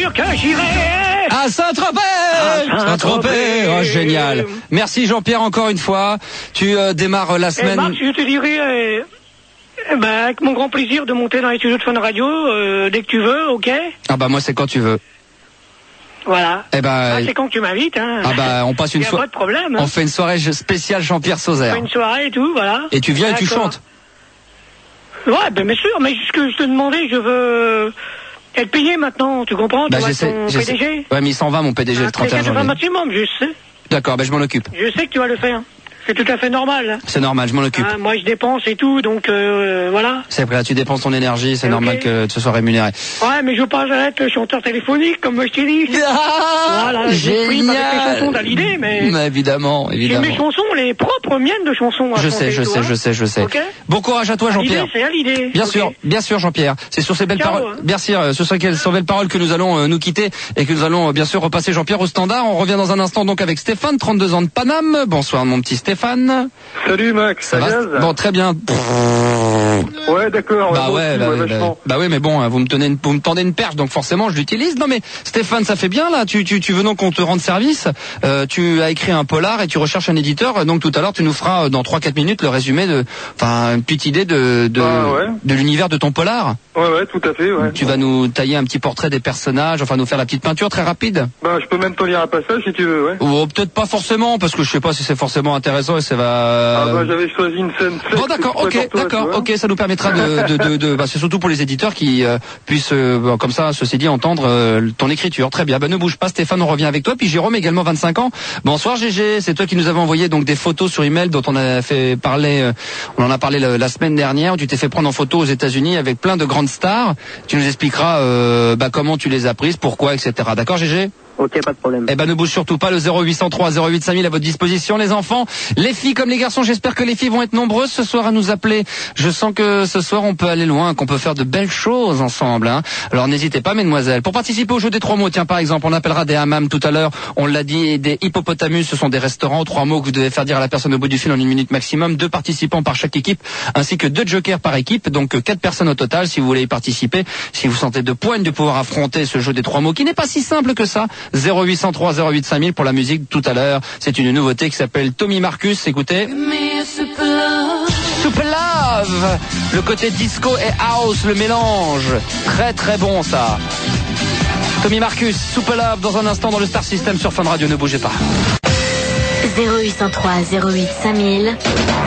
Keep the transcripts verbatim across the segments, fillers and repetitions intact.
sûr que j'irai. À Saint-Tropez. Saint-Tropez. Oh, génial. Merci Jean-Pierre encore une fois. Tu euh, démarres la semaine. Eh Marc, je te dirai, euh, eh ben, avec mon grand plaisir de monter dans les studios de Fun Radio, euh, dès que tu veux, ok? Ah bah moi c'est quand tu veux. Voilà. Eh ben, ah, c'est quand que tu m'invites, hein. Ah bah on passe une soirée. Pas de problème. Hein. On fait une soirée spéciale Jean-Pierre Sauzère. On fait une soirée et tout, voilà. Et tu viens et tu chantes. Ouais, ben bien sûr, mais ce que je te demandais, je veux être payé maintenant, tu comprends? Bah tu j'essaie. ton P D G. Ouais mais il s'en va mon P D G ah, le trente et un janvier. maximum, je sais. D'accord, ben je m'en occupe. Je sais que tu vas le faire. C'est tout à fait normal. C'est normal, je m'en occupe. Ah, moi je dépense et tout, donc euh, voilà. C'est vrai, tu dépenses ton énergie, c'est okay. normal que tu sois rémunéré. Ouais, mais je veux pas être chanteur téléphonique, comme je t'ai dit. Ah, voilà, j'ai pris avec les chansons d'Hallyday, mais... mais... évidemment, évidemment. C'est mes chansons, les propres miennes de chansons. À je sais, je sais, je sais, je sais. Okay. Bon courage à toi, Jean-Pierre. C'est Hallyday. Bien okay. sûr, bien sûr, Jean-Pierre. C'est sur ces belles Ciao, paroles. hein. Bien sûr, ce sont ces belles paroles que nous allons euh, nous quitter et que nous allons euh, bien sûr repasser Jean-Pierre au standard. On revient dans un instant donc avec Stéphane, trente-deux ans de Paname. Bonsoir, mon petit Stéphane. Salut Max, ça va? Bon, très bien. Ouais, d'accord. Bah ouais, bah, ouais, bah, bah ouais, mais bon, vous me tenez, une, vous me tendez une perche, donc forcément je l'utilise. Non mais Stéphane, ça fait bien là. Tu, tu, tu veux donc qu'on te rende service. Euh, tu as écrit un polar et tu recherches un éditeur. Donc tout à l'heure, tu nous feras dans trois quatre minutes le résumé de, enfin, une petite idée de, de, ah, ouais. de l'univers de ton polar. Ouais, ouais, tout à fait. Ouais. Tu vas nous tailler un petit portrait des personnages, enfin nous faire la petite peinture très rapide. Bah, je peux même t'en lire un passage si tu veux, ouais. Ou peut-être pas forcément, parce que je sais pas si c'est forcément intéressant et ça va. Ah bah j'avais choisi une scène. Bon d'accord, ok, d'accord, ok, ça nous permettra de, de, de, de bah, c'est surtout pour les éditeurs qui euh, puissent, euh, bah, comme ça, ceci dit, entendre euh, ton écriture. Très bien, bah ne bouge pas, Stéphane, on revient avec toi. Puis Jérôme, également vingt-cinq ans. Bonsoir G G, c'est toi qui nous avais envoyé donc des photos sur email dont on a fait parler, euh, on en a parlé la, la semaine dernière. Où tu t'es fait prendre en photo aux États-Unis avec plein de grandes stars. Tu nous expliqueras euh, bah, comment tu les as prises, pourquoi, et cetera. D'accord G G? Ok, pas de problème. Eh ben ne bouge surtout pas, le zéro huit cent trois zéro huit cinq mille à votre disposition, les enfants, les filles comme les garçons. J'espère que les filles vont être nombreuses ce soir à nous appeler. Je sens que ce soir on peut aller loin, qu'on peut faire de belles choses ensemble. Hein. Alors n'hésitez pas, mesdemoiselles. Pour participer au jeu des trois mots, tiens par exemple, on appellera des hammams tout à l'heure. On l'a dit, et des hippopotamus, ce sont des restaurants. Trois mots que vous devez faire dire à la personne au bout du fil en une minute maximum. Deux participants par chaque équipe, ainsi que deux jokers par équipe. Donc quatre personnes au total. Si vous voulez y participer, si vous sentez de poigne de pouvoir affronter ce jeu des trois mots, qui n'est pas si simple que ça. zéro huit cent trois zéro huit cinq mille pour la musique tout à l'heure. C'est une nouveauté qui s'appelle Tommy Marcus. Écoutez. Super Love. Le côté disco et house, le mélange. Très très bon ça. Tommy Marcus, Super Love dans un instant dans le Star System sur Fun Radio. Ne bougez pas. zéro huit cent trois zéro huit cinq mille.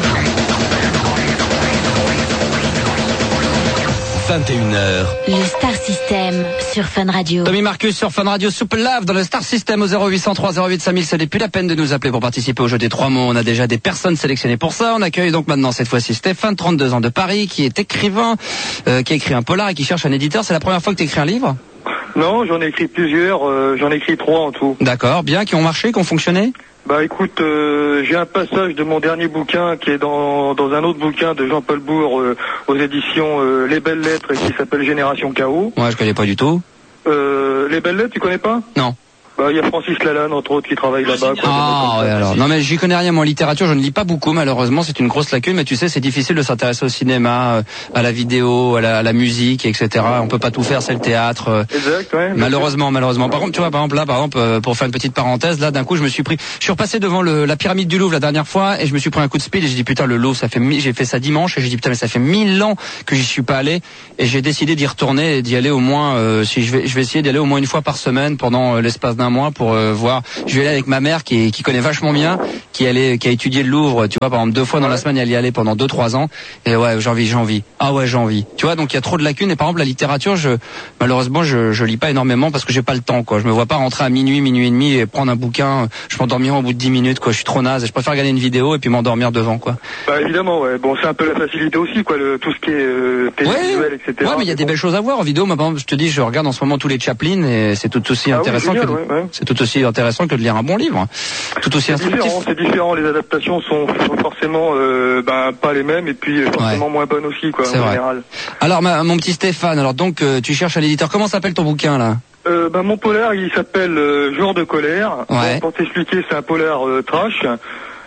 vingt et une heures. Le Star System sur Fun Radio. Tommy Marcus sur Fun Radio, Super Love dans le Star System au zéro huit cent trois zéro huit cinq mille. Ce n'est plus la peine de nous appeler pour participer au jeu des trois mots. On a déjà des personnes sélectionnées pour ça. On accueille donc maintenant cette fois-ci Stéphane, trente-deux ans de Paris, qui est écrivain, euh, qui a écrit un polar et qui cherche un éditeur. C'est la première fois que tu écris un livre? Non, j'en ai écrit plusieurs. Euh, j'en ai écrit trois en tout. D'accord, bien, qui ont marché, qui ont fonctionné? Bah écoute, euh, j'ai un passage de mon dernier bouquin qui est dans, dans un autre bouquin de Jean-Paul Bourg euh, aux éditions euh, Les Belles Lettres et qui s'appelle Génération K O. Ouais, je connais pas du tout. Euh, Les Belles Lettres, tu connais pas? Non. Bah, il y a Francis Lalanne, entre autres, qui travaille là-bas. Quoi, ah, ouais, alors. Non, mais j'y connais rien, moi, en littérature, je ne lis pas beaucoup, malheureusement, c'est une grosse lacune, mais tu sais, c'est difficile de s'intéresser au cinéma, à la vidéo, à la, à la musique, et cetera. On peut pas tout faire, c'est le théâtre. Exact, ouais. Malheureusement, malheureusement. Par contre, tu vois, par exemple, là, par exemple, pour faire une petite parenthèse, là, d'un coup, je me suis pris, je suis repassé devant le, la pyramide du Louvre la dernière fois, et je me suis pris un coup de speed, et j'ai dit, putain, le Louvre, ça fait, j'ai fait ça dimanche, et j'ai dit, putain, mais ça fait mille ans que j'y suis pas allé, et j'ai décidé d'y retourner, et d'y aller au moins, euh, si je vais, je vais essayer d'y aller au moins une fois par semaine pendant euh, l'espace d'un mois pour euh, voir. Je vais aller avec ma mère qui, qui connaît vachement bien, qui allait, qui a étudié le Louvre, tu vois, par exemple deux fois dans la semaine, elle y allait pendant deux trois ans. Et ouais, j'ai envie, j'ai envie. Ah ouais, j'ai envie. Tu vois, donc il y a trop de lacunes. Et par exemple la littérature, je malheureusement je, je lis pas énormément parce que j'ai pas le temps, quoi. Je me vois pas rentrer à minuit, minuit et demi et prendre un bouquin. Je m'endormirai au bout de dix minutes, quoi. Je suis trop naze. Et je préfère regarder une vidéo et puis m'endormir devant, quoi. Bah évidemment, ouais. Bon, c'est un peu la facilité aussi, quoi. Le, tout ce qui est euh, télévisuel, ouais. et cetera. Ouais, mais il y a des bon. belles choses à voir en vidéo. Moi, par exemple, je te dis, je regarde en ce moment tous les Chaplin et c'est tout aussi ah intéressant oui, génial, que de, ouais, ouais. c'est tout aussi intéressant que de lire un bon livre. Tout aussi instructif. Différent, c'est différent. Les adaptations sont, sont forcément euh, ben, pas les mêmes et puis forcément ouais. moins bonnes aussi, quoi, c'est en vrai. général. Alors, ma, mon petit Stéphane, alors donc euh, tu cherches un éditeur. Comment s'appelle ton bouquin là? Euh, ben, mon polar, il s'appelle euh, Jour de colère. Ouais. Bon, pour t'expliquer, c'est un polar euh, trash.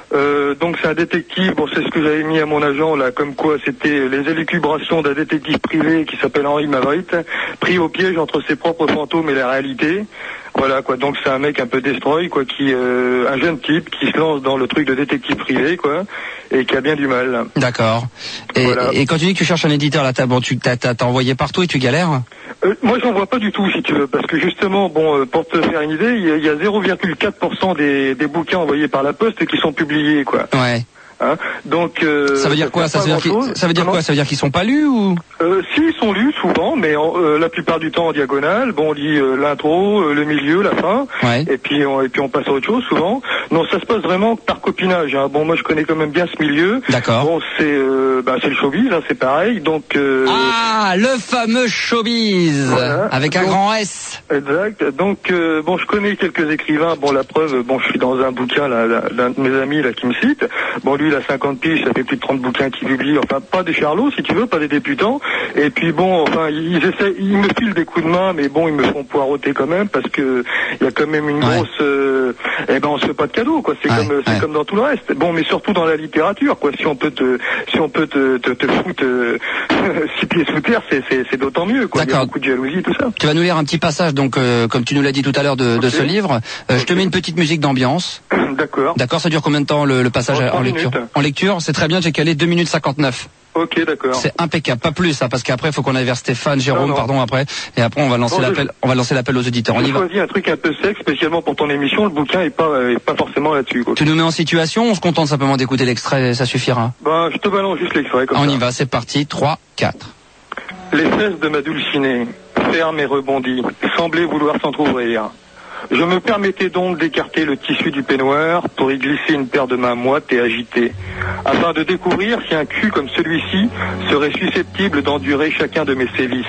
Euh, donc c'est un détective, bon c'est ce que j'avais mis à mon agent là, comme quoi c'était les élucubrations d'un détective privé qui s'appelle Henri Maveritt, pris au piège entre ses propres fantômes et la réalité. Voilà quoi, donc c'est un mec un peu destroy quoi, qui euh, un jeune type qui se lance dans le truc de détective privé quoi, et qui a bien du mal. D'accord. Et, voilà. et quand tu dis que tu cherches un éditeur là, t'as bon, tu t'as, t'as, t'as envoyé partout et tu galères? euh, Moi j'en vois pas du tout si tu veux, parce que justement bon, euh, pour te faire une idée, il y a, il y a zéro virgule quatre pour cent des, des bouquins envoyés par la poste qui sont publiés quoi. Ouais. Hein, donc euh, ça veut dire quoi? Ça veut dire, ça veut dire quoi? Ça veut dire qu'ils sont pas lus ou? Euh, si, ils sont lus souvent, mais euh, la plupart du temps en diagonale. Bon, on lit euh, l'intro, euh, le milieu, la fin, ouais. et puis on, et puis on passe à autre chose souvent. Non, ça se passe vraiment par copinage. Hein. Bon, moi je connais quand même bien ce milieu. D'accord. Bon, c'est euh, bah, c'est le showbiz, hein, c'est pareil. Donc euh, ah, le fameux showbiz voilà. Avec un donc, grand S. Exact. Donc euh, bon, je connais quelques écrivains. Bon, la preuve, bon, je suis dans un bouquin là, d'un de mes amis là qui me cite. Bon, lui, il a cinquante piges, ça fait plus de trente bouquins qu'il publie. Enfin, pas des charlots, si tu veux, pas des débutants. Et puis bon, enfin, ils essaient, ils me filent des coups de main, mais bon, ils me font poireauter quand même parce que il y a quand même une ouais. grosse. Euh, eh ben, on se fait pas de cadeaux, quoi. C'est ouais, comme, c'est ouais. comme dans tout le reste. Bon, mais surtout dans la littérature, quoi. Si on peut te, si on peut te, te, te foutre euh, six pieds sous terre, c'est, c'est, c'est d'autant mieux, quoi. Il y a beaucoup de jalousie, tout ça. Tu vas nous lire un petit passage, donc, euh, comme tu nous l'as dit tout à l'heure de, okay. de ce livre. Euh, okay. Je te mets une petite musique d'ambiance. D'accord. D'accord. Ça dure combien de temps le, le passage en, en lecture? En lecture, c'est très bien. J'ai calé deux minutes cinquante-neuf. Ok, d'accord. C'est impeccable, pas plus, hein, parce qu'après, il faut qu'on aille vers Stéphane, Jérôme, non, non. pardon, après, et après, on va lancer non, l'appel, je... on va lancer l'appel aux auditeurs. On y va. J'ai choisi un truc un peu sec, spécialement pour ton émission. Le bouquin est pas, est pas forcément là-dessus, quoi. Tu nous mets en situation, on se contente simplement d'écouter l'extrait, ça suffira. Ben, je te balance juste l'extrait, comme on ça. On y va, c'est parti, trois, quatre. Les fesses de ma dulcinée, fermes et rebondies, semblaient vouloir s'entrouvrir. Je me permettais donc d'écarter le tissu du peignoir pour y glisser une paire de mains moites et agitées, afin de découvrir si un cul comme celui-ci serait susceptible d'endurer chacun de mes sévices.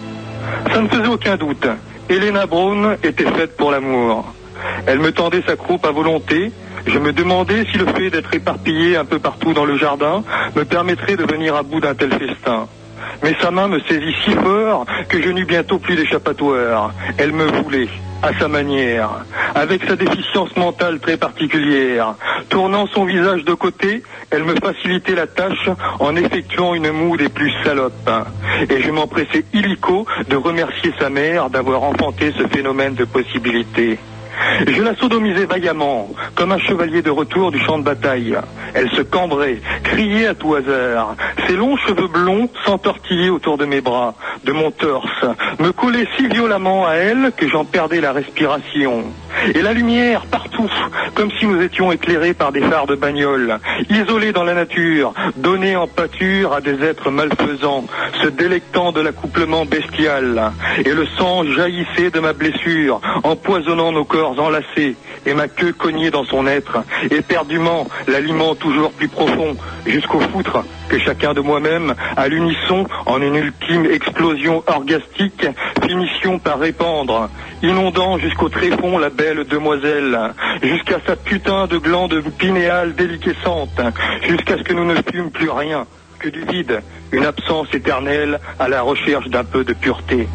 Ça ne faisait aucun doute. Helena Brown était faite pour l'amour. Elle me tendait sa croupe à volonté. Je me demandais si le fait d'être éparpillé un peu partout dans le jardin me permettrait de venir à bout d'un tel festin. Mais sa main me saisit si fort que je n'eus bientôt plus d'échappatoire. Elle me voulait, à sa manière, avec sa déficience mentale très particulière. Tournant son visage de côté, elle me facilitait la tâche en effectuant une moue des plus salopes. Et je m'empressais illico de remercier sa mère d'avoir enfanté ce phénomène de possibilité. Je la sodomisais vaillamment, comme un chevalier de retour du champ de bataille. Elle se cambrait, criait à tout hasard. Ses longs cheveux blonds s'entortillaient autour de mes bras, de mon torse, me collaient si violemment à elle que j'en perdais la respiration. Et la lumière partout, comme si nous étions éclairés par des phares de bagnole, isolés dans la nature, donnés en pâture à des êtres malfaisants, se délectant de l'accouplement bestial. Et le sang jaillissait de ma blessure, empoisonnant nos corps enlacés, et ma queue cognée dans son être, éperdument l'aliment toujours plus profond, jusqu'au foutre que chacun de moi-même, à l'unisson, en une ultime explosion orgastique, finissions par répandre, inondant jusqu'au tréfonds la belle demoiselle, jusqu'à sa putain de glande pinéale déliquescente, jusqu'à ce que nous ne fûmes plus rien que du vide, une absence éternelle à la recherche d'un peu de pureté.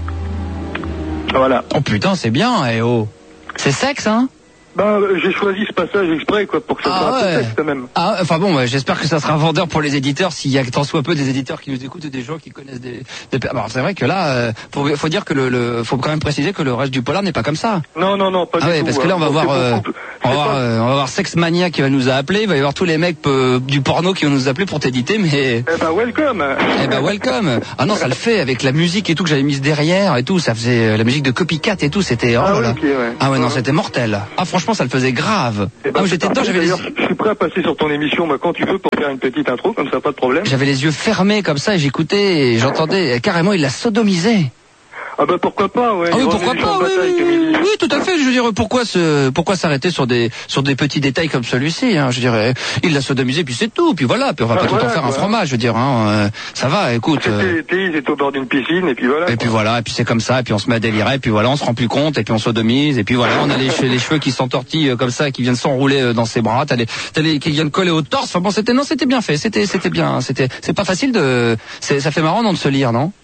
Voilà. Oh putain, c'est bien, eh oh. C'est sexe, hein? Ben, j'ai choisi ce passage exprès, quoi, pour que ça ah soit ouais. un peu texte, quand même. Ah, enfin bon, ouais, j'espère que ça sera vendeur pour les éditeurs, s'il y a tant soit peu des éditeurs qui nous écoutent et des gens qui connaissent des... des... Alors, c'est vrai que là, euh, faut, faut dire que le, le... faut quand même préciser que le reste du polar n'est pas comme ça. Non, non, non, pas ah du ouais, tout. Parce que là, on va voir, euh, on va voir, pas... euh, on va voir Sex Mania qui va nous appeler, il va y avoir tous les mecs euh, du porno qui vont nous appeler pour t'éditer, mais... Eh ben, welcome. Eh ben, welcome. Ah non, ça le fait, avec la musique et tout que j'avais mise derrière et tout, ça faisait la musique de Copycat et tout, c'était... Oh ah, là là. Okay, ouais. Ah ouais, non, c'était mortel. Ah franchement, ça le faisait grave. Eh ben, ah, j'étais dedans, j'avais les... Je suis prêt à passer sur ton émission, moi, quand tu veux, pour faire une petite intro, comme ça, pas de problème. J'avais les yeux fermés comme ça et j'écoutais et j'entendais, carrément, il la sodomisait. Ah bah pourquoi pas, ouais. Ah oui, pourquoi pas, oui, oui, oui, tout à fait. Je veux dire, pourquoi se, pourquoi s'arrêter sur des, sur des petits détails comme celui-ci, hein. Je dirais, il l'a sodomisé, puis c'est tout, puis voilà, puis on va ah, pas voilà, tout en faire quoi. Un fromage, je veux dire, hein. Euh, ça va, écoute. C'était l'été, ils étaient au bord d'une piscine, et puis voilà. Et quoi. Puis voilà, et puis c'est comme ça, et puis on se met à délirer, et puis voilà, on se rend plus compte, et puis on sodomise, et puis voilà, on a les, les cheveux qui s'entortillent comme ça, qui viennent s'enrouler dans ses bras, t'as les, t'as les, qui viennent coller au torse. Enfin bon, c'était, non, c'était bien fait, c'était, c'était bien, c'était, c'est pas facile de, c'est, ça fait marrant non de se lire, non?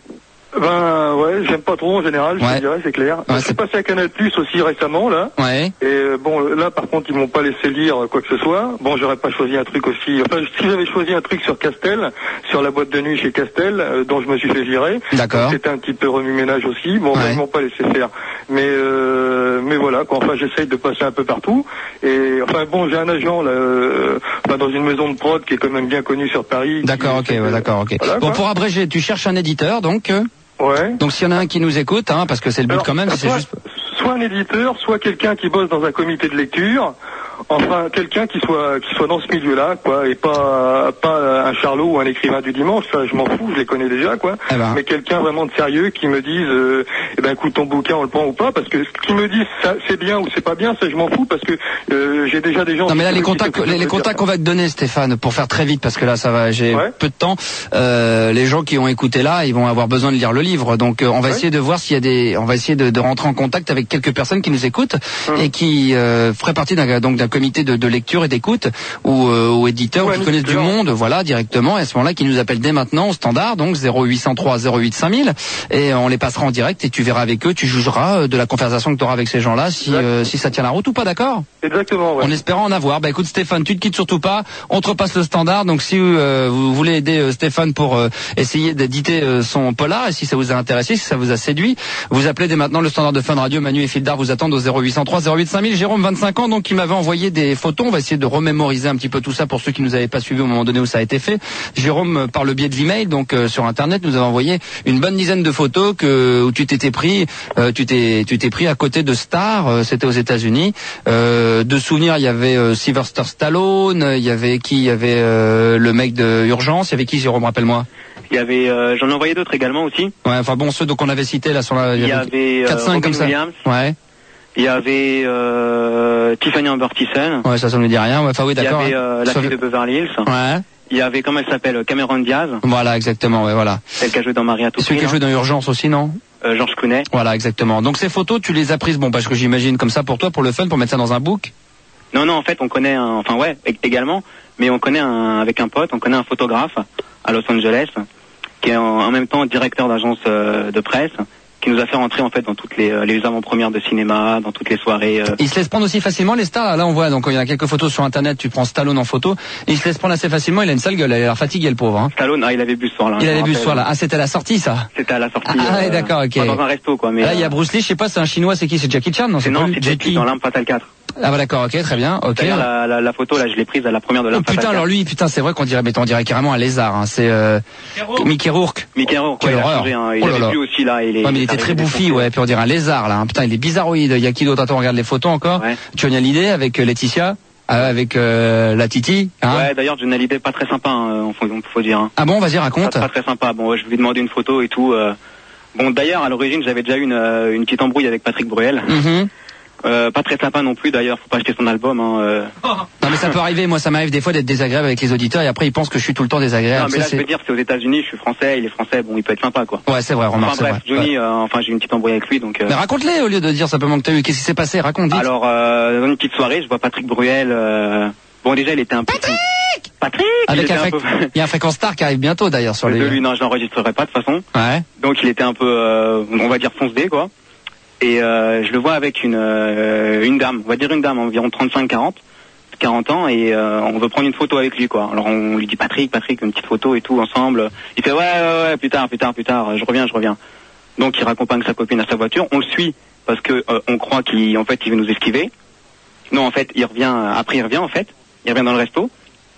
Ben ouais, j'aime pas trop en général, je Ouais. te dirais, c'est clair. Ouais, je suis c'est- passé à Canal Plus aussi récemment là. Ouais. Et euh, bon, là par contre, ils m'ont pas laissé lire quoi que ce soit. Bon, j'aurais pas choisi un truc aussi. Enfin, si j'avais choisi un truc sur Castel, sur la boîte de nuit chez Castel, euh, dont je me suis fait virer. D'accord. C'était un petit peu remue-ménage aussi. Bon, ben, Ouais. ils m'ont pas laissé faire. Mais euh, mais voilà, quoi. Enfin, j'essaye de passer un peu partout. Et enfin bon, j'ai un agent là, euh, enfin, dans une maison de prod qui est quand même bien connue sur Paris. D'accord, ok, qui- ouais, d'accord, ok. Voilà, Bon, quoi. pour abréger, tu cherches un éditeur, donc. euh, Ouais. Donc s'il y en a un qui nous écoute, hein, parce que c'est le but Alors, quand même, si c'est soit, juste. soit un éditeur, soit quelqu'un qui bosse dans un comité de lecture, enfin quelqu'un qui soit qui soit dans ce milieu-là, quoi, et pas pas un charlot ou un écrivain du dimanche, ça je m'en fous, je les connais déjà, quoi. Eh ben. Mais quelqu'un vraiment de sérieux qui me dise, euh, eh ben écoute ton bouquin on le prend ou pas, parce que qui me disent ça c'est bien ou c'est pas bien, ça je m'en fous parce que euh, j'ai déjà des gens. Non mais là qui- les qui contacts, s'occupent les, de les me contacts dire. qu'on va te donner, Stéphane, pour faire très vite parce que là ça va, j'ai Ouais. peu de temps. Euh, les gens qui ont écouté là, ils vont avoir besoin de lire le livre, donc euh, on va Ouais. essayer de voir s'il y a des, on va essayer de, de rentrer en contact avec quelques personnes qui nous écoutent Hum. et qui euh, feraient partie d'un donc d'un comité de, de lecture et d'écoute ou, euh, ou éditeurs Ou qui un connaissent du éditeur. monde, voilà directement. Et à ce moment-là, qui nous appellent dès maintenant au standard, donc zéro huit cent trois zéro huit cinq mille, et on les passera en direct et tu verras avec eux, tu jugeras euh, de la conversation que tu auras avec ces gens-là si Exact. euh, si ça tient la route ou pas, d'accord? Exactement, ouais. En espérant en avoir. Bah écoute Stéphane, tu te quittes surtout pas. On te repasse le standard. Donc si euh, vous voulez aider euh, Stéphane pour euh, essayer d'éditer euh, son polar, et si ça vous a intéressé, si ça vous a séduit, vous appelez dès maintenant le standard de Fun Radio. Manu et Fildar vous attendent au zéro huit cent trois zéro huit cinq mille. Jérôme, vingt-cinq ans, donc qui m'avait envoyé des photos. On va essayer de remémoriser un petit peu tout ça pour ceux qui nous avaient pas suivis au moment donné où ça a été fait. Jérôme, euh, par le biais de l'email, donc euh, sur internet, nous a envoyé une bonne dizaine de photos que où tu t'étais pris, euh, tu t'es tu t'es pris à côté de stars. euh, C'était aux États-Unis. Euh, de souvenirs, il y avait euh, Sylvester Stallone, il y avait qui, il y avait euh, le mec de Urgence, il y avait qui, Jérôme, rappelle-moi. Il y avait, euh, j'en ai envoyé d'autres également aussi. Ouais, enfin bon, ceux donc on avait cités là sur la. Il y avait euh, quatre cinq Robin comme ça. Williams. Ouais. Il y avait euh, Tiffany Amber Thiessen. Ouais, ça, ça me dit rien. Ouais, enfin oui, Il y d'accord. avait hein. euh, la Sur- fille de Beverly Hills. Ouais. Il y avait, comment elle s'appelle, Cameron Diaz, Voilà, exactement. Ouais, voilà. celle qui a joué dans Maria tout Celui qui a joué dans Urgence aussi, non? euh, George Clooney. Voilà, exactement. Donc ces photos, tu les as prises, bon, parce que j'imagine comme ça pour toi, pour le fun, pour mettre ça dans un book. Non, non, en fait, on connaît un, enfin ouais, é- également, mais on connaît un, avec un pote, on connaît un photographe à Los Angeles, qui est en, en même temps directeur d'agence euh, de presse, qui nous a fait rentrer en fait dans toutes les, euh, les avant-premières de cinéma, dans toutes les soirées. euh. Ils se laissent prendre aussi facilement les stars. Là, on voit, donc il y a quelques photos sur internet. Tu prends Stallone en photo. Et il se laisse prendre assez facilement. Il a une sale gueule. Il a l'air fatigué, le pauvre. Hein. Stallone, ah, il avait bu ce soir-là. Il je me avait bu ce rappelle. soir là. Ah, c'était à la sortie, ça. C'était à la sortie. Ah, ouais, d'accord, ok. enfin, dans un resto, quoi. Mais Là, il y a euh, Bruce Lee. Je sais pas, c'est un chinois. C'est qui? C'est Jackie Chan? Non, c'est pas non, lui. c'est Jet Jet Li Li. dans L'Arme Fatale quatre. Ah bah d'accord, ok, très bien. Ok. D'ailleurs, la, la, la photo, là, je l'ai prise à la première de Oh L'Arme Fatale putain, quatre. alors lui, putain, c'est vrai qu'on dirait, mais on dirait carrément un lézard. Hein. C'est euh, Mickey Rourke. Mickey Rourke, Quelle ouais, il a horreur. changé, hein. Il Oh là avait là. bu aussi, là. Il est, Ouais, mais il est était très arrivé bouffi, défoncé. ouais. Puis on dirait un lézard, là. Hein. Putain, il est bizarroïde. Il y a qui d'autre? Attends, on regarde les photos encore. Ouais. Johnny Hallyday avec euh, Laetitia, euh, avec euh, la Titi. Hein. Ouais, d'ailleurs, Johnny Hallyday, pas très sympa, hein, faut, faut dire. Hein. Ah bon, vas-y, Pas, raconte. pas très sympa. Bon, ouais, je lui ai demandé une photo et tout. euh. Bon, d'ailleurs, à l'origine, j'avais déjà eu une, euh, une petite embrouille avec Patrick Bruel. Mhm. Euh, pas très sympa non plus, d'ailleurs, faut pas acheter son album. Hein, euh. Non mais ça peut arriver, moi ça m'arrive des fois d'être désagréable avec les auditeurs et après ils pensent que je suis tout le temps désagréable. Non, mais Ça, là, je c'est- veux dire, c'est aux États-Unis, je suis français, il est français, bon, il peut être sympa, quoi. Ouais, c'est vrai, remarque, Enfin c'est bref, vrai. Johnny, Ouais. euh, enfin, j'ai eu une petite embrouille avec lui, donc. euh. Mais raconte-les au lieu de dire simplement que t'as eu. Qu'est-ce qui s'est passé? Raconte, vite. Alors, euh, dans une petite soirée, je vois Patrick Bruel. Euh... Bon, déjà, il était un peu. Patrick Patrick il Avec était un un fré- peu... Il y a un fréquence star qui arrive bientôt d'ailleurs sur de les. lui, non, je l'enregistrerai pas de toute façon. Ouais. Donc, il était un peu, euh, on va dire, foncé, quoi. Et euh, je le vois avec une euh, une dame, on va dire une dame, environ trente-cinq quarante, quarante ans, et euh, on veut prendre une photo avec lui, quoi. Alors on lui dit Patrick, Patrick, une petite photo et tout ensemble. Il fait ouais, ouais, ouais, plus tard, plus tard, plus tard, je reviens, je reviens. Donc il raccompagne sa copine à sa voiture, on le suit parce que euh, on croit qu'il en fait il veut nous esquiver. Non, en fait, il revient, après il revient en fait, il revient dans le resto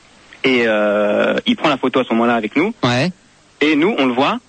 et euh, il prend la photo à ce moment-là avec nous. Ouais. Et nous, on le voit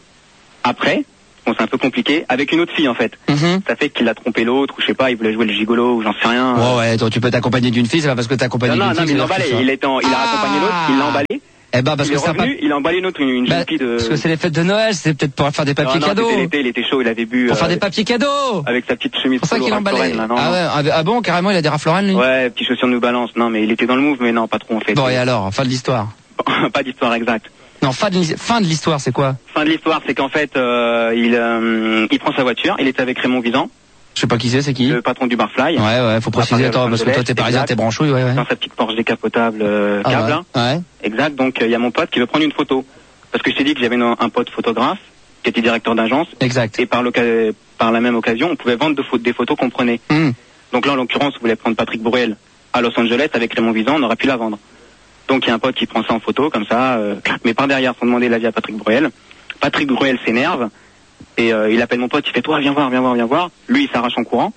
après. Bon, c'est un peu compliqué, avec une autre fille en fait. Mhm. Ça fait qu'il a trompé l'autre, ou je sais pas, il voulait jouer le gigolo, ou j'en sais rien. Ouais, ouais, toi, tu peux t'accompagner d'une fille, c'est pas parce que t'es accompagné non, non, d'une non, fille. mais il que l'a c'est emballé, ça. il, est en, il a Ah. accompagné l'autre, il l'a emballé. Eh ben, parce il que est ça. revenu, il a emballé une autre, une, une Bah, jeune fille de... parce que c'est les fêtes de Noël, c'est peut-être pour faire des papiers non, non, cadeaux. c'était l'été, il était chaud, il avait bu... Pour faire euh, des papiers cadeaux. avec sa petite chemise C'est pour ça polo qu'il a Ralph emballé. Lauren, là, non, Ah non. ouais, ah bon, carrément, il a des Ralph Lauren, lui. Ouais, petite chaussure New Balance, non, mais il était dans le move, mais non, pas trop en fait. Bon, et alors, fin de l'histoire. Pas d'histoire exacte. Non, fin de l'hi- fin de l'histoire, c'est quoi? Fin de l'histoire, c'est qu'en fait, euh, il, euh, il prend sa voiture, il était avec Raymond Visan, Je sais pas qui c'est, c'est qui? le patron du Barfly. Ouais, ouais, faut préciser, Paris, attends, Los parce que toi, t'es Angeles, parisien, exact. t'es branchouille, ouais, ouais. Dans sa petite Porsche décapotable euh, Ah, câble, ouais. hein. Ouais. Exact, donc il y a mon pote qui veut prendre une photo. Parce que je t'ai dit que j'avais un, un pote photographe qui était directeur d'agence. Exact. Et par, par la même occasion, on pouvait vendre de pho- des photos qu'on prenait. Mmh. Donc là, en l'occurrence, on voulait prendre Patrick Bruel à Los Angeles avec Raymond Visan, on aurait pu la vendre. Donc il y a un pote qui prend ça en photo, comme ça, euh, mais par derrière, sans demander l'avis à Patrick Bruel. Patrick Bruel s'énerve, et euh, il appelle mon pote, il fait, toi, viens voir, viens voir, viens voir. Lui, il s'arrache en courant.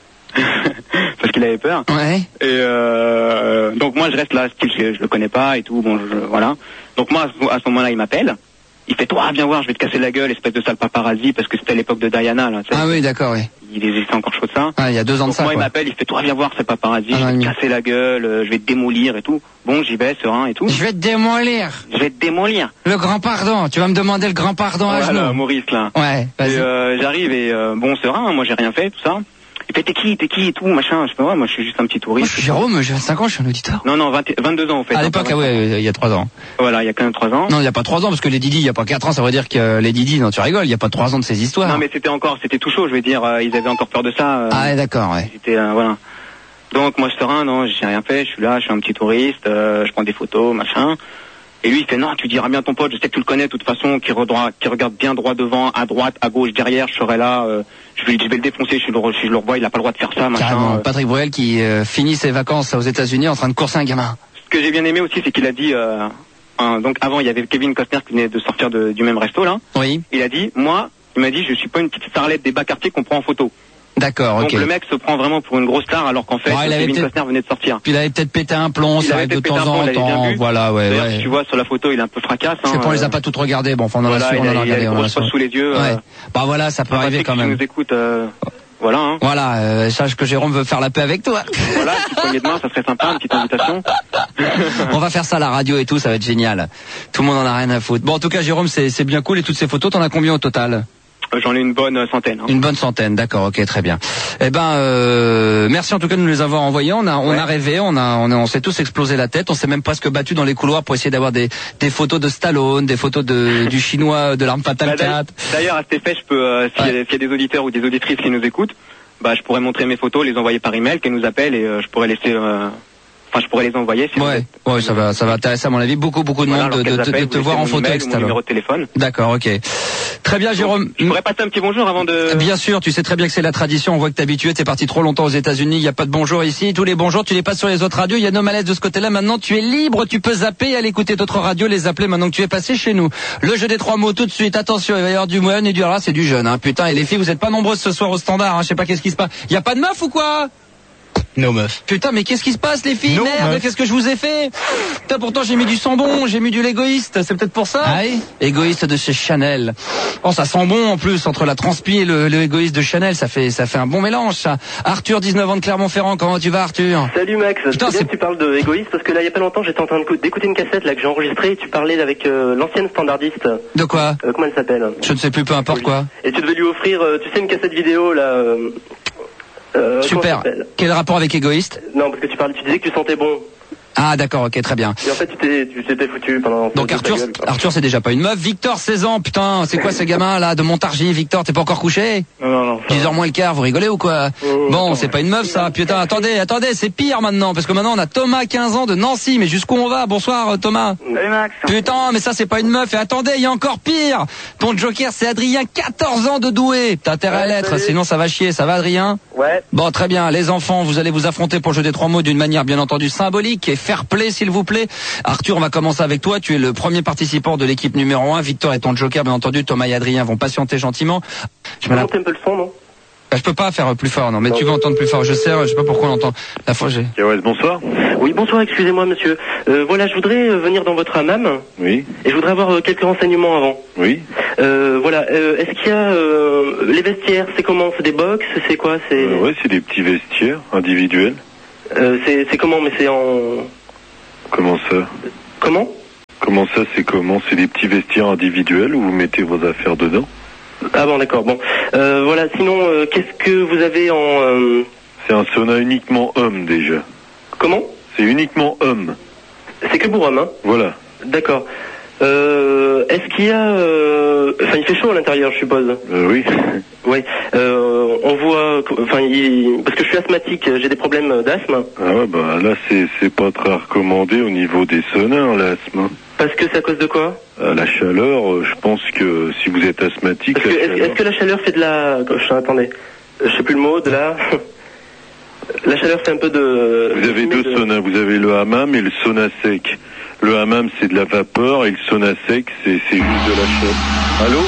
Parce qu'il avait peur. Ouais. Et euh, donc moi je reste là, style je, je le connais pas et tout, bon je, voilà. Donc moi à ce moment-là il m'appelle, il fait toi viens voir, je vais te casser la gueule, espèce de sale paparazzi, parce que c'était l'époque de Diana là. Ah oui d'accord oui. Il existait encore chaud de ça. Ah il y a deux ans donc de ça. Moi quoi. il m'appelle, il fait toi viens voir c'est paparazzi, ah, je vais non, te casser la gueule, euh, je vais te démolir et tout. Bon j'y vais serein et tout. Je vais te démolir. Je vais te démolir. Le grand pardon, tu vas me demander le grand pardon à voilà, genoux. Maurice là. Ouais. Vas-y. Et euh, j'arrive et euh, bon serein, moi j'ai rien fait tout ça. Il fait t'es qui, t'es qui et tout, machin. Je fais ouais, moi je suis juste un petit touriste. Moi, je suis Jérôme, j'ai vingt-cinq ans, je suis un auditeur. Non, non, vingt, vingt-deux ans en fait. À l'époque, ah ouais, il y a trois ans. Voilà, il y a quand même trois ans. Non, il y a pas trois ans, parce que les Didi, il y a pas quatre ans, ça veut dire que les Didi, non, tu rigoles, il y a pas trois ans de ces histoires. Non, mais c'était encore, c'était tout chaud, je veux dire, euh, ils avaient encore peur de ça. Euh, ah ouais, d'accord, ouais. C'était, euh, voilà. Donc moi je serein, non, j'ai rien fait, je suis là, je suis un petit touriste, euh, je prends des photos, machin. Et lui il fait non, tu diras bien ton pote, je sais que tu le connais de toute façon, qui, redroit, qui regarde bien droit devant, à droite, à gauche, derrière, je serai là, euh, je, vais, je vais le défoncer, je le, si je le revois, il a pas le droit de faire ça, machin. Carrément, euh. Patrick Bruel qui euh, finit ses vacances aux États-Unis en train de courser un gamin. Ce que j'ai bien aimé aussi, c'est qu'il a dit, euh, un, donc avant il y avait Kevin Costner qui venait de sortir de, du même resto là. Oui. Il a dit, moi, il m'a dit, je suis pas une petite starlette des bas quartiers qu'on prend en photo. D'accord, donc ok. le mec se prend vraiment pour une grosse star alors qu'en fait ouais, Kevin Costner venait de sortir. Puis il avait peut-être pété un plomb, il ça arrive de temps plomb, en temps. Voilà, ouais, d'ailleurs, ouais. si tu vois sur la photo, il est un peu fracasse. Je sais hein, pas, on les a euh... pas toutes regardées. Bon, enfin on en voilà, a su, on en a il regardé. Il a on une a grosse sous les yeux. Ouais. Euh... Bah voilà, ça peut enfin, arriver quand si même. Tu nous écoutes, euh... voilà. Hein. Voilà, euh, sache que Jérôme veut faire la paix avec toi. Voilà, une petite poignée de main, ça serait sympa, une petite invitation. On va faire ça à la radio et tout, ça va être génial. Tout le monde en a rien à foutre. Bon, en tout cas, Jérôme, c'est c'est bien cool. Et toutes ces photos, t'en as combien au total? J'en ai une bonne centaine. Hein. Une bonne centaine, d'accord, ok, très bien. Eh ben, euh, merci en tout cas de nous les avoir envoyés. On a, on ouais. a rêvé, on a, on, a, on s'est tous explosé la tête. On s'est même presque battu dans les couloirs pour essayer d'avoir des, des photos de Stallone, des photos de, du chinois de l'arme fatale bah, quatre. D'ailleurs, à cet effet, je peux, euh, s'il ouais. y, y a des auditeurs ou des auditrices qui nous écoutent, bah, je pourrais montrer mes photos, les envoyer par email, qu'elles nous appellent et euh, je pourrais laisser. Euh... Enfin, je pourrais les envoyer. Si ouais, êtes... ouais, ça va, ça va intéresser à mon avis beaucoup, beaucoup de voilà, monde de, de, de, de te voir en photo avec Stallone. Numéro de téléphone. D'accord, ok. Très bien, Jérôme. Donc, je pourrais passer un petit bonjour avant de. Bien sûr, tu sais très bien que c'est la tradition. On voit que t'es habitué. T'es parti trop longtemps aux États-Unis. Il y a pas de bonjour ici. Tous les bonjours, tu les passes sur les autres radios. Il y a nos malaises de ce côté-là. Maintenant, tu es libre. Tu peux zapper, aller écouter d'autres radios, les appeler. Maintenant que tu es passé chez nous. Le jeu des trois mots tout de suite. Attention, il va y avoir du moyen et du rare. C'est du jeune, hein. Putain. Et les filles, vous êtes pas nombreuses ce soir au standard. Hein. Je sais pas qu'est-ce qui se passe. Il y a pas de meuf ou quoi? No meuf. Putain, mais qu'est-ce qui se passe, les filles? No Merde, qu'est-ce que je vous ai fait? Putain, pourtant j'ai mis du sang bon, j'ai mis du l'égoïste, c'est peut-être pour ça. Ah oui. Égoïste de chez Chanel. Oh, ça sent bon en plus, entre la transpi et le, le égoïste de Chanel, ça fait ça fait un bon mélange, ça. Arthur, dix-neuf ans de Clermont-Ferrand, comment tu vas, Arthur? Salut Max, Putain, c'est bien que tu parles de égoïste, parce que là, il y a pas longtemps, j'étais en train d'écouter une cassette là que j'ai enregistrée, et tu parlais avec euh, l'ancienne standardiste. De quoi? euh, Comment elle s'appelle? Je ne sais plus, peu importe quoi. Et tu devais lui offrir, euh, tu sais, une cassette vidéo là... Euh... Euh, Super. Quel rapport avec égoïste? Non, parce que tu parlais, tu disais que tu sentais bon. Ah d'accord, ok, très bien. Et en fait, tu t'es, tu t'étais foutu pendant... Donc Arthur, gueule, Arthur c'est déjà pas une meuf. Victor, seize ans, putain, c'est quoi ces gamins là de Montargis? Victor, t'es pas encore couché? Non, non, non. dix heures moins le quart, vous rigolez ou quoi? Oh, bon, c'est pas une meuf ça, putain, attendez, attendez, c'est pire maintenant, parce que maintenant on a Thomas, quinze ans, de Nancy, mais jusqu'où on va? Bonsoir Thomas. Salut Max. Putain, mais ça c'est pas une meuf, et attendez, il y a encore pire. Ton joker c'est Adrien, quatorze ans de doué. T'as intérêt ouais, à l'être, sinon ça va chier, ça va Adrien? Ouais. Bon, très bien, les enfants, vous allez vous affronter pour le jeu des trois mots d'une manière bien entendu symbolique et fair play s'il vous plaît. Arthur, on va commencer avec toi. Tu es le premier participant de l'équipe numéro un. Victor est ton joker, bien entendu. Thomas et Adrien vont patienter gentiment. Je me un peu le son, non? Bah, je peux pas faire plus fort, non. Mais non. Tu vas entendre plus fort. Je sais, je sais pas pourquoi on entend. La fois, j'ai. Ouais, bonsoir. Oui, bonsoir. Excusez-moi, monsieur. Euh, voilà, je voudrais euh, venir dans votre hammam. Oui. Et je voudrais avoir euh, quelques renseignements avant. Oui. Euh, voilà. Euh, est-ce qu'il y a euh, les vestiaires? C'est comment? C'est des box? C'est quoi? C'est. Euh, ouais, c'est des petits vestiaires individuels. Euh, c'est, c'est comment? Mais c'est en. Comment ça? Comment? Comment ça, c'est comment? C'est des petits vestiaires individuels où vous mettez vos affaires dedans? Ah bon, d'accord. Bon, euh, voilà. Sinon, euh, qu'est-ce que vous avez en... Euh... C'est un sauna uniquement homme, déjà. Comment? C'est uniquement homme. C'est que pour homme, hein? Voilà. D'accord. Euh, est-ce qu'il y a... Euh... Enfin, il fait chaud à l'intérieur, je suppose. Euh, oui. Oui. Euh, on voit... Enfin, il... parce que je suis asthmatique, j'ai des problèmes d'asthme. Ah ouais, bah là, c'est, c'est pas très recommandé au niveau des saunas, l'asthme. Parce que c'est à cause de quoi? euh, La chaleur, euh, je pense que si vous êtes asthmatique... Parce que, est-ce, chaleur... est-ce que la chaleur fait de la... Je, attendez, je sais plus le mot, de la... La chaleur fait un peu de... Vous avez deux de... saunas, vous avez le hammam et le sauna sec. Le hammam c'est de la vapeur et le sauna sec c'est, c'est juste de la chaleur. Allô?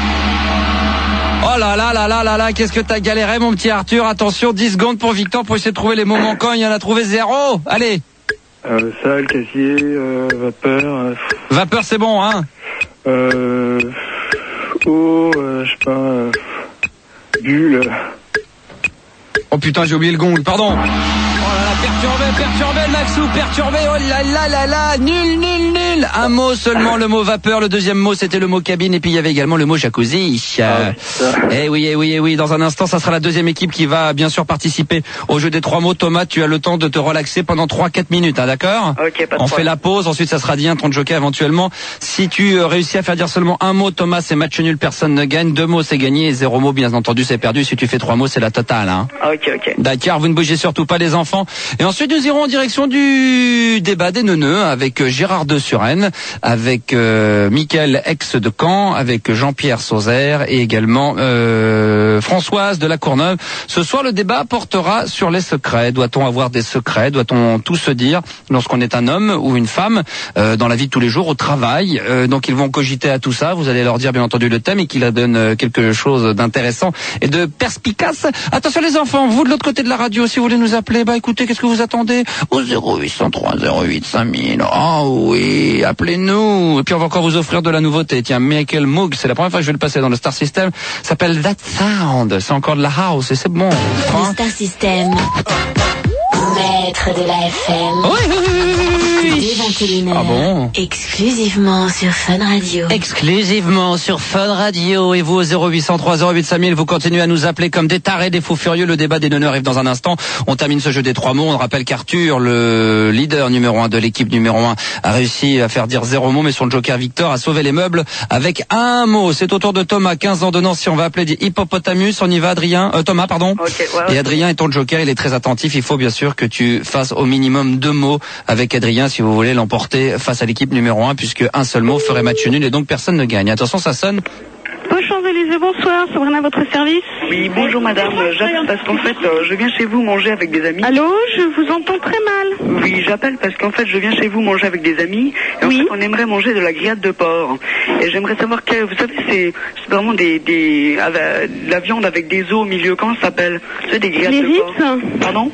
Oh là là là là là là, qu'est-ce que t'as galéré mon petit Arthur. Attention, dix secondes pour Victor pour essayer de trouver les mots manquants. Il y en a trouvé zéro. Allez. Euh, salle, casier, euh, vapeur... Euh... Vapeur c'est bon hein. Euh... Eau, euh, je sais pas... Euh... Bulle... Oh putain, j'ai oublié le gong, pardon. Oh là là, perturbé, perturbé le Maxou, perturbé, oh là là là là, nul, nul, nul. Un mot seulement, le mot vapeur, le deuxième mot c'était le mot cabine et puis il y avait également le mot jacuzzi. Euh, eh oui, eh oui, eh oui, dans un instant ça sera la deuxième équipe qui va bien sûr participer au jeu des trois mots. Thomas, tu as le temps de te relaxer pendant trois quatre minutes, hein, d'accord? Ok, pas de On problème. fait la pause, ensuite ça sera dit un ton de joker éventuellement. Si tu euh, réussis à faire dire seulement un mot, Thomas, c'est match nul, personne ne gagne. Deux mots c'est gagné et zéro mot bien entendu c'est perdu. Si tu fais trois mots c'est la totale, hein. Ok, ok. D'accord, vous ne bougez surtout pas les enfants. Et ensuite nous irons en direction du débat des neuneux avec Gérard de Suresnes, avec euh, Mickaël ex de Caen, avec Jean-Pierre Sauzère et également euh, Françoise de la Courneuve. Ce soir le débat portera sur les secrets. Doit-on avoir des secrets? Doit-on tout se dire lorsqu'on est un homme ou une femme euh, dans la vie de tous les jours, au travail? euh, Donc ils vont cogiter à tout ça. Vous allez leur dire bien entendu le thème et qu'il donne quelque chose d'intéressant et de perspicace. Attention les enfants, vous de l'autre côté de la radio, si vous voulez nous appeler, bah écoutez, qu'est-ce que vous attendez? Au zéro huit cent trois zéro huit cinq mille. Oh oui, appelez-nous. Et puis on va encore vous offrir de la nouveauté. Tiens, Michael Moog, c'est la première fois que je vais le passer dans le Star System. Ça s'appelle That Sound. C'est encore de la house et c'est bon. Le Star System. Maître de la F M. Oui, oui, oui, oui, oui. Dès vingt et une heures. Ah bon? Exclusivement sur Fun Radio. Exclusivement sur Fun Radio. Et vous au zéro huit cent trois zéro huit cinq mille, vous continuez à nous appeler comme des tarés, des fous furieux. Le débat des neuneux arrive dans un instant. On termine ce jeu des trois mots. On rappelle qu'Arthur, le leader numéro un de l'équipe numéro un, a réussi à faire dire zéro mot, mais son joker Victor a sauvé les meubles avec un mot. C'est au tour de Thomas, quinze ans de Nancy. On va appeler des hippopotamus. On y va, Adrien. Euh, Thomas, pardon. Okay, ouais, ouais. Et Adrien est ton joker. Il est très attentif. Il faut bien sûr que tu fasses au minimum deux mots avec Adrien si vous voulez l'emporter face à l'équipe numéro un, puisque un seul mot ferait match nul et donc personne ne gagne. Attention, ça sonne. Aux Champs-Élysées, bonsoir, Sabrina à votre service. Oui, bonjour madame, j'appelle parce qu'en fait, euh, je viens chez vous manger avec des amis. Allô, je vous entends très mal. Oui, j'appelle parce qu'en fait, je viens chez vous manger avec des amis, et en oui. fait, on aimerait manger de la grillade de porc. Et j'aimerais savoir, que, vous savez, c'est, c'est vraiment des, des, euh, de la viande avec des os au milieu, comment ça s'appelle? Vous savez, des grillades Les de rips. porc. Pardon?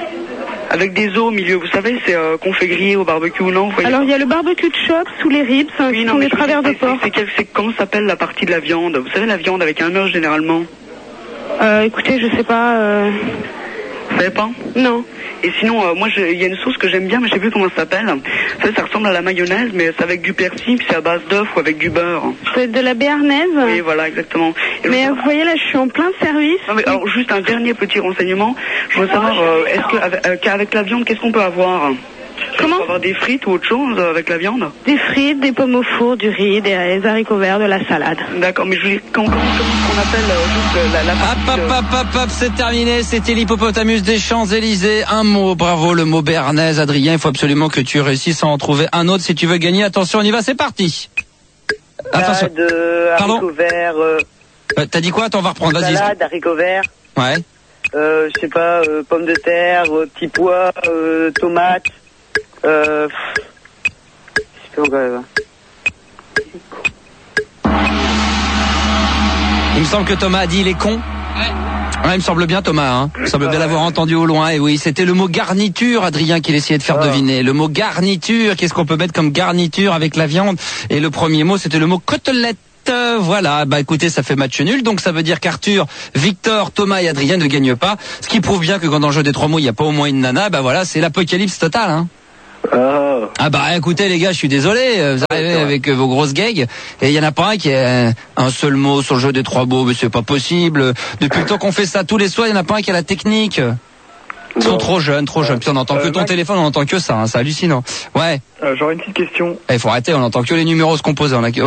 Avec des os au milieu, vous savez, c'est euh, qu'on fait griller au barbecue ou non? Alors il y a le barbecue de shop sous les ribs, oui, qui non, sont mais des travers de porc. C'est, c'est, c'est, comment s'appelle la partie de la viande? Vous savez, la viande avec un os généralement? Euh, écoutez, je sais pas. Euh... Vous savez pas? Non. Et sinon, euh, moi, il y a une sauce que j'aime bien, mais je sais plus comment ça s'appelle. Ça, ça ressemble à la mayonnaise, mais c'est avec du persil, puis c'est à base d'œuf ou avec du beurre. C'est de la béarnaise? Oui, voilà, exactement. Et mais je... vous voyez, là, je suis en plein service. Non, mais alors, juste un dernier petit renseignement. Je veux savoir, euh, est-ce que avec, euh, avec la viande, qu'est-ce qu'on peut avoir? Comment? On peut avoir des frites ou autre chose avec la viande? Des frites, des pommes au four, du riz, des haricots verts, de la salade. D'accord, mais je veux dire, comment, comment, comment on appelle euh, juste la, la partie hop, hop, hop, hop, hop, c'est terminé. C'était l'hippopotamus des Champs-Élysées. Un mot, bravo, le mot béarnaise. Adrien, il faut absolument que tu réussisses à en trouver un autre si tu veux gagner. Attention, on y va, c'est parti. Attention. Salade, euh, haricots verts. Euh... Euh, t'as dit quoi? Attends, on va reprendre, vas-y. Salade, haricots verts. Ouais. Euh, je sais pas, euh, pommes de terre, euh, petits pois, euh, tomates. Euh... Je sais pas encore. Il me semble que Thomas a dit il est con. Ouais, il me semble bien Thomas, hein. Il me semble bien l'avoir entendu au loin. Et oui, c'était le mot garniture, Adrien, qu'il essayait de faire ah. deviner. Le mot garniture, qu'est-ce qu'on peut mettre comme garniture avec la viande? Et le premier mot, c'était le mot côtelette. Voilà, bah écoutez, ça fait match nul, donc ça veut dire qu'Arthur, Victor, Thomas et Adrien ne gagnent pas. Ce qui prouve bien que quand dans le jeu des trois mots, il n'y a pas au moins une nana, bah voilà, c'est l'apocalypse totale, hein. Ah. ah bah écoutez les gars, je suis désolé, vous arrivez ouais, avec vos grosses gags et il y en a pas un qui a un seul mot sur le jeu des trois mots, mais c'est pas possible. Depuis le temps qu'on fait ça tous les soirs, il y en a pas un qui a la technique. Ils sont trop jeunes, trop jeunes. Puis on entend euh, que ton Max... téléphone, on entend que ça, hein, c'est hallucinant. Ouais. Euh, J'aurais une petite question. Il faut arrêter, on entend que les numéros se composer. On a que... Oui.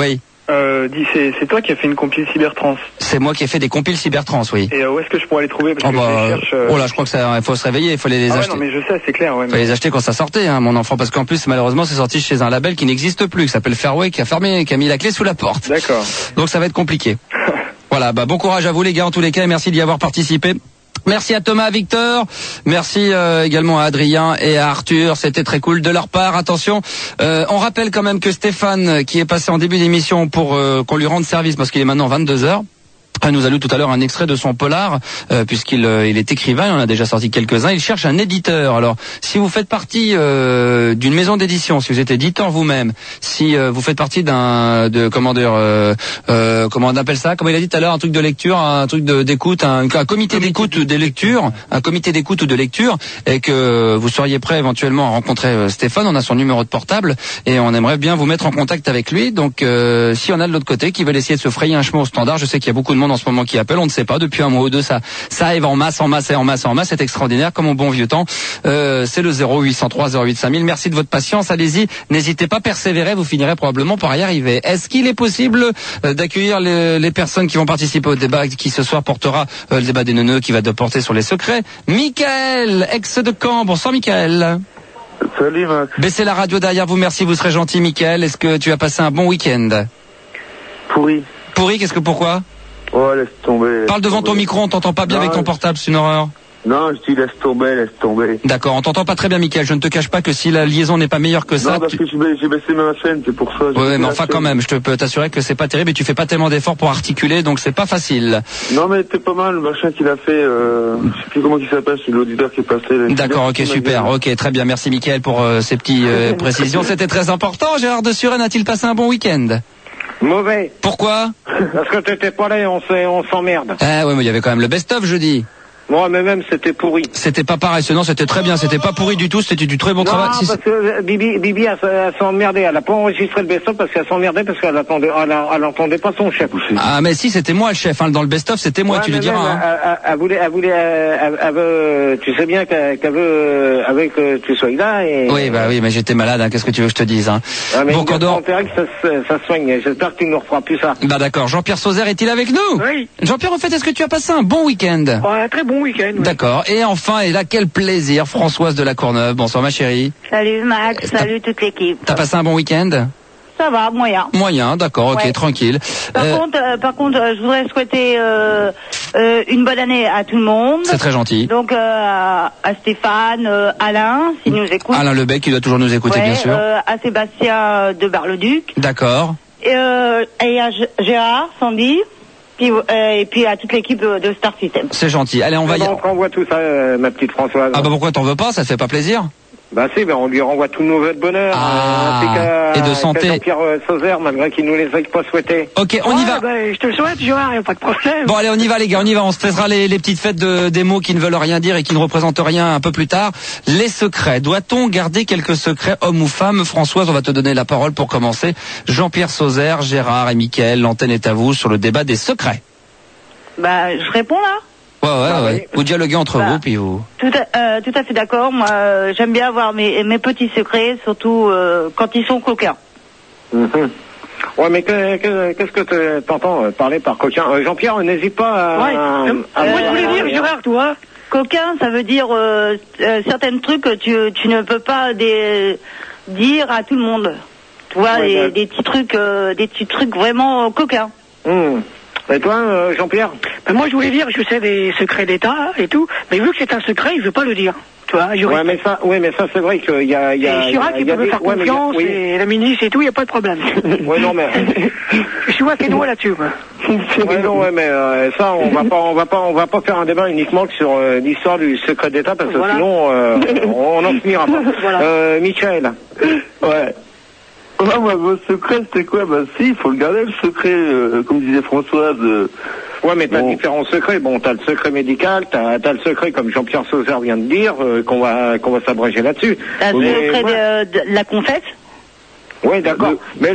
Euh, dis, c'est, c'est toi qui as fait une compile Cybertrans. C'est moi qui ai fait des compiles Cybertrans, oui. Et euh, où est-ce que je pourrais les trouver? Parce oh, que bah, je les cherche, euh... oh là, je crois que ça, il faut se réveiller, il faut les ah acheter. Ouais, non, mais je sais, c'est clair. Ouais, il mais... faut les acheter quand ça sortait, hein, mon enfant, parce qu'en plus, malheureusement, c'est sorti chez un label qui n'existe plus, qui s'appelle Fairway, qui a fermé, qui a mis la clé sous la porte. D'accord. Donc ça va être compliqué. Voilà, bah bon courage à vous les gars en tous les cas, et merci d'y avoir participé. Merci à Thomas, à Victor, merci euh, également à Adrien et à Arthur, c'était très cool de leur part. Attention, euh, on rappelle quand même que Stéphane, qui est passé en début d'émission pour euh, qu'on lui rende service, parce qu'il est maintenant vingt-deux heures, il nous a lu tout à l'heure un extrait de son polar, euh, puisqu'il euh, il est écrivain, il en a déjà sorti quelques-uns, il cherche un éditeur. Alors, si vous faites partie euh, d'une maison d'édition, si vous êtes éditeur vous-même, si euh, vous faites partie d'un, de comment dire, euh, euh, comment on appelle ça, comme il a dit tout à l'heure, un truc de lecture, un truc de, d'écoute, un, un comité d'écoute ou de lecture, un comité d'écoute ou de lecture, et que vous seriez prêt éventuellement à rencontrer euh, Stéphane, on a son numéro de portable, et on aimerait bien vous mettre en contact avec lui. Donc, euh, si on a de l'autre côté qui veut essayer de se frayer un chemin au standard, je sais qu'il y a beaucoup de monde en ce moment qui appelle, on ne sait pas, depuis un mois ou deux ça ça arrive en masse, en masse et en masse et en masse, c'est extraordinaire comme au bon vieux temps. Euh, c'est le zéro huit cent trois zéro huit cinq mille. Merci de votre patience, allez-y, n'hésitez pas, persévérer, vous finirez probablement par y arriver. Est-ce qu'il est possible euh, d'accueillir les, les personnes qui vont participer au débat qui ce soir portera euh, le débat des neuneux qui va de porter sur les secrets? Michael, ex de Caen, bonsoir Michael. Salut Max. Baissez la radio derrière vous, merci, vous serez gentil Michael. Est-ce que tu as passé un bon week-end? Pourri. Pourri, qu'est-ce que pourquoi? Oh, laisse tomber. Laisse Parle devant tomber. ton micro, on t'entend pas bien non, avec ton portable, c'est une horreur. Non, je dis laisse tomber, laisse tomber. D'accord, on t'entend pas très bien, Mickaël. Je ne te cache pas que si la liaison n'est pas meilleure que ça. Non, parce tu... que j'ai baissé ma chaîne, c'est pour ça. Ouais, mais enfin quand même, je te peux t'assurer que c'est pas terrible et tu fais pas tellement d'efforts pour articuler, donc c'est pas facile. Non, mais t'es pas mal, le machin qu'il a fait, euh, je sais plus comment il s'appelle, c'est l'auditeur qui est passé. D'accord, ok, super, ok, très bien, merci Mickaël pour euh, ces petites euh, précisions, c'était très important. Gérard de Suresnes a-t-il passé un bon week-end? Mauvais. Pourquoi? Parce que t'étais pas là et on s'est, on s'emmerde. Ah ouais, mais il y avait quand même le best-of jeudi. Moi, mais même, c'était pourri. C'était pas pareil, non, c'était très bien, c'était pas pourri du tout, c'était du très bon non, travail. Non, parce que Bibi, Bibi, elle, elle s'est emmerdée, elle a pas enregistré le best-of parce qu'elle s'est emmerdée parce qu'elle attendait, elle, elle entendait pas son chef. Ah, mais si, c'était moi le chef, hein, dans le best-of, c'était moi, ouais, tu le diras. Même, hein. elle, elle, elle voulait, elle voulait, elle, elle veut, tu sais bien qu'elle, qu'elle veut, avec que tu sois là et... Oui, bah oui, mais j'étais malade, hein, qu'est-ce que tu veux que je te dise, hein. Ah, mais bon, qu'on dort... intérêt que ça, ça soigne, j'espère que tu ne referas plus ça. Bah d'accord, Jean-Pierre Sauzère est-il avec nous? Oui. Jean-Pierre, en fait, est-ce que tu as passé un bon week-end? Ouais, très bon week-end. Oui. D'accord. Et enfin, et là, quel plaisir, Françoise de la Courneuve. Bonsoir, ma chérie. Salut, Max. Salut, toute l'équipe. T'as passé un bon week-end? Ça va, moyen. Moyen, d'accord, ok, ouais. tranquille. Par euh... contre, euh, par contre, euh, je voudrais souhaiter euh, euh, une bonne année à tout le monde. C'est très gentil. Donc, euh, à Stéphane, euh, Alain, s'il nous écoute. Alain Lebec, qui doit toujours nous écouter, ouais, bien sûr. Euh, à Sébastien de Bar-le-Duc. D'accord. Et, euh, et à Gérard, Sandy. Puis, euh, et puis à toute l'équipe de Star System. C'est gentil. Allez, on va y... On renvoie tout ça, euh, ma petite Françoise. Ah bah pourquoi t'en veux pas? Ça te fait pas plaisir? Bah si, bah on lui renvoie tous nos vœux de bonheur. Ah, euh, et de santé. Jean-Pierre Sauzère, malgré qu'il nous les ait pas souhaités. Ok, on ouais, y va. Bah, je te le souhaite, Gérard, y a pas de problème. Bon allez, on y va les gars, on y va. On se taisera les, les petites fêtes de, des mots qui ne veulent rien dire et qui ne représentent rien un peu plus tard. Les secrets. Doit-on garder quelques secrets, hommes ou femmes? Françoise, on va te donner la parole pour commencer. Jean-Pierre Sauzère, Gérard et Mickaël, l'antenne est à vous sur le débat des secrets. Bah, je réponds là. Ouais, ouais, bah, ouais. Oui. Vous dialoguez entre bah, vous, puis vous... Tout à, euh, tout à fait d'accord. Moi, euh, j'aime bien avoir mes, mes petits secrets, surtout euh, quand ils sont coquins. Mm-hmm. Ouais, mais que, que, qu'est-ce que t'entends euh, parler par coquin? euh, Jean-Pierre, n'hésite pas à... Ouais. à, à moi, je voulais dire, Gérard, toi. Coquin, ça veut dire euh, euh, certains trucs que tu, tu ne peux pas des, dire à tout le monde. Tu vois, ouais, des, bah... des petits trucs, euh, des petits trucs vraiment coquins. Mm. Et toi, euh, Jean-Pierre? Ben moi, je voulais dire, je sais des secrets d'État et tout, mais vu que c'est un secret, il veut pas le dire. Tu vois, ouais, mais ça, ouais, mais ça, c'est vrai qu'il y a, il y a. Et Chirac, il peut me faire ouais, confiance, oui. et la ministre et tout, il n'y a pas de problème. Ouais, non, mais. Je suis assez droit là-dessus, quoi. Ouais, non, ouais, mais euh, ça, on va pas, on va pas, on va pas faire un débat uniquement sur euh, l'histoire du secret d'État, parce que voilà. Sinon, euh, on n'en finira pas. Voilà. Euh, Michael. Ouais. Ouais, ouais, votre secret, c'était quoi? Bah si, il faut le garder, le secret, euh, comme disait Françoise. Euh, ouais, mais t'as bon. différents secrets. Bon, t'as le secret médical, t'as, t'as le secret, comme Jean-Pierre Sauzère vient de dire, euh, qu'on va, qu'on va s'abréger là-dessus. T'as le secret de, de la confesse? Oui, d'accord. Mais